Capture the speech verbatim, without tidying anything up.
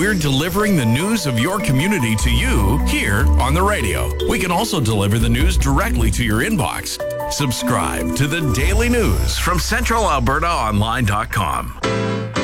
We're delivering the news of your community to you here on the radio. We can also deliver the news directly to your inbox. Subscribe to the Daily News from Central Alberta Online dot com.